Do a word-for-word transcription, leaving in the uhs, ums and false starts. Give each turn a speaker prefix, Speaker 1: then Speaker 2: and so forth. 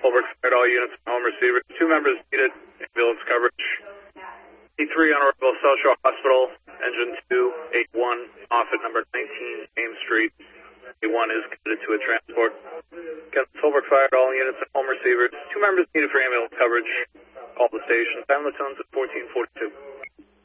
Speaker 1: Holbrook fired all units and home receivers. Two members needed ambulance coverage. E three Honorable South Shore Hospital, engine two eighty-one, off at number nineteen James Street. A one is committed to a transport. Captain Holbrook fired all units and home receivers. Two members needed for ambulance coverage. Call the station. Time of the tones at fourteen forty-two.